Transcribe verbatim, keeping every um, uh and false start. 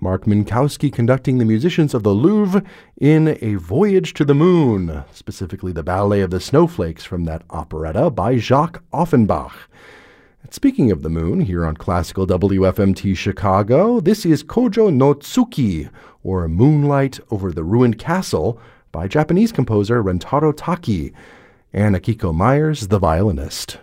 Mark Minkowski conducting the musicians of the Louvre in A Voyage to the Moon, specifically the Ballet of the Snowflakes from that operetta by Jacques Offenbach. And speaking of the moon, here on Classical W F M T Chicago, this is Kojo no Tsuki, or Moonlight Over the Ruined Castle, by Japanese composer Rentaro Taki, and Akiko Myers, the violinist.